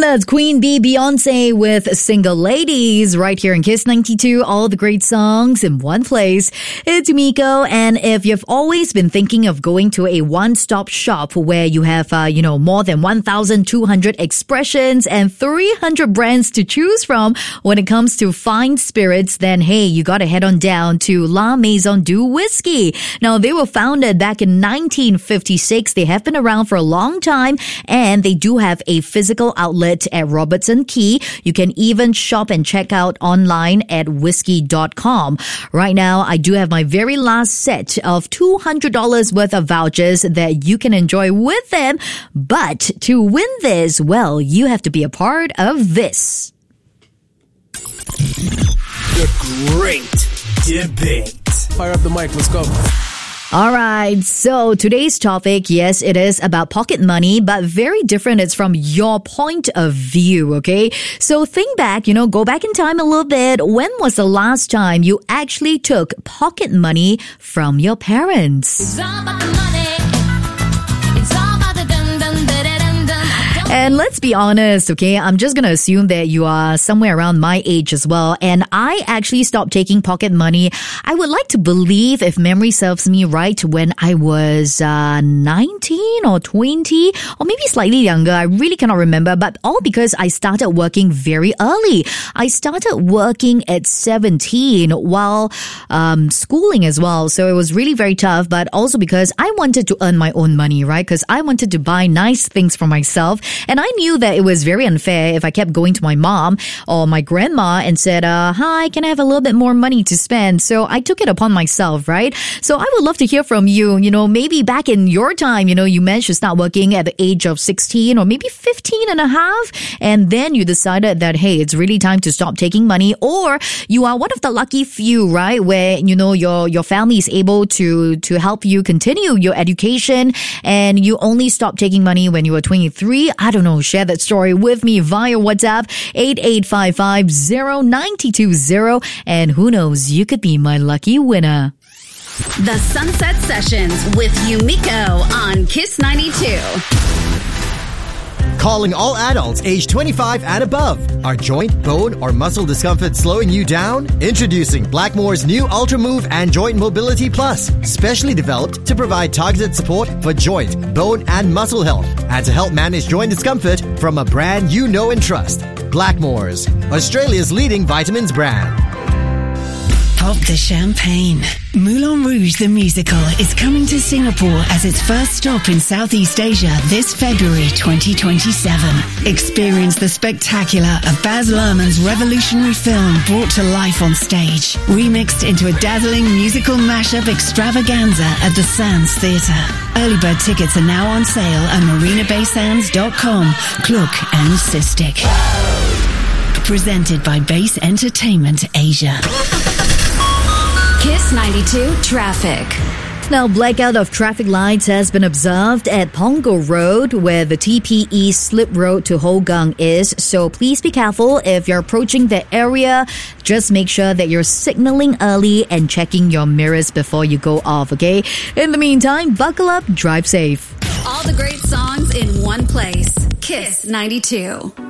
That's Queen Bee, Beyonce with Single Ladies right here in Kiss 92. All the great songs in one place. It's Miko, and if you've always been thinking of going to a one-stop shop where you have, more than 1,200 expressions and 300 brands to choose from when it comes to fine spirits, then hey, you gotta head on down to La Maison du Whiskey. Now, they were founded back in 1956. They have been around for a long time, and they do have a physical outlet at Robertson Quay. You can even shop and check out online at whiskey.com. Right now, I do have my very last set of $200 worth of vouchers that you can enjoy with them. But to win this, well, you have to be a part of this. The Great Debate. Fire up the mic, let's go. All right, so today's topic, yes, it is about pocket money, but very different. It's from your point of view, okay? So think back, go back in time a little bit. When was the last time you actually took pocket money from your parents? It's all about the money. It's all about the dun dun da da dun dun. And let's be honest, okay? I'm just going to assume that you are somewhere around my age as well. And I actually stopped taking pocket money. I would like to believe, if memory serves me right, when I was 19 or 20 or maybe slightly younger. I really cannot remember, but all because I started working very early. I started working at 17 while schooling as well. So it was really very tough, but also because I wanted to earn my own money, right? Because I wanted to buy nice things for myself. And I knew that it was very unfair if I kept going to my mom or my grandma and said, hi, can I have a little bit more money to spend? So I took it upon myself, right? So I would love to hear from you. Maybe back in your time, you managed to start working at the age of 16 or maybe 15 and a half. And then you decided that, hey, it's really time to stop taking money. Or you are one of the lucky few, right? Where, your family is able to help you continue your education and you only stopped taking money when you were 23. I don't know, share that story with me via WhatsApp 88550920, and who knows, you could be my lucky winner. The Sunset Sessions with Yumiko on Kiss 92. Calling all adults age 25 and above. Are joint, bone, or muscle discomfort slowing you down? Introducing Blackmore's new Ultra Move and Joint Mobility Plus, specially developed to provide targeted support for joint, bone, and muscle health, and to help manage joint discomfort from a brand you know and trust. Blackmore's, Australia's leading vitamins brand. Pop the champagne. Moulin Rouge the Musical is coming to Singapore as its first stop in Southeast Asia this February 2027. Experience the spectacular of Baz Luhrmann's revolutionary film brought to life on stage, remixed into a dazzling musical mashup extravaganza at the Sands Theatre. Early bird tickets are now on sale at marinabaysands.com, Klook and Sistik. Presented by Base Entertainment Asia. Kiss 92 Traffic. Now, blackout of traffic lights has been observed at Punggol Road, where the TPE slip road to Hougang is. So please be careful if you're approaching the area. Just make sure that you're signaling early and checking your mirrors before you go off, okay? In the meantime, buckle up, drive safe. All the great songs in one place. Kiss 92.